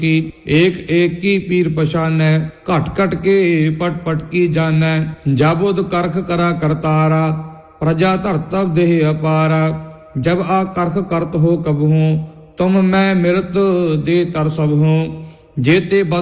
की। एक एक की पीर पछानै, घट घट के पट पट की जानै। जाबुद करख करा करतारा, प्रजा धरतब देह अपारा। जब आ करख करत हो कबहूँ, तुम मैं मिलत दे तर सब हूँ। जेते